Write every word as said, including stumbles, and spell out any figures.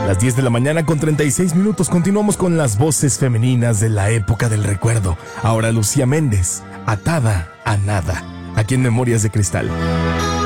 las diez de la mañana con treinta y seis minutos continuamos con las voces femeninas de la época del recuerdo. Ahora Lucía Méndez, Atada a Nada, aquí en Memorias de Cristal.